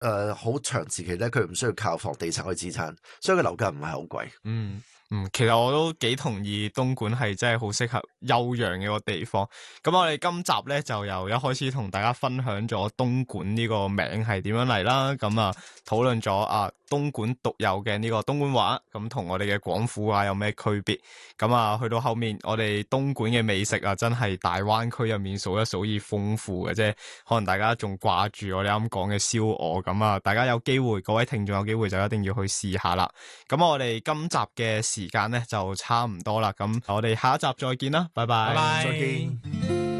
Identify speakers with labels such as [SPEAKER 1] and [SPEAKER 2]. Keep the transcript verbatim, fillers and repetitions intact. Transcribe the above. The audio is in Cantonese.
[SPEAKER 1] 誒好長時期咧，佢唔需要靠房地產去支撐，所以個樓價唔係好貴。
[SPEAKER 2] 嗯。嗯，其實我都幾同意東莞係真係好適合休養嘅一個地方。咁我哋今集咧就由一開始同大家分享咗東莞呢個名係點樣嚟啦，咁啊討論咗啊東莞獨有嘅呢個東莞話，咁同我哋嘅廣府話有咩區別？咁啊去到後面我哋東莞嘅美食啊，真係大灣區入面數一數二豐富嘅啫。可能大家仲掛住我哋啱講嘅燒鵝，咁啊大家有機會，各位聽眾有機會就一定要去試下啦。咁我哋今集嘅時間咧就差唔多啦，咁我哋下一集再見啦，拜拜，
[SPEAKER 3] 拜拜，
[SPEAKER 1] 再見。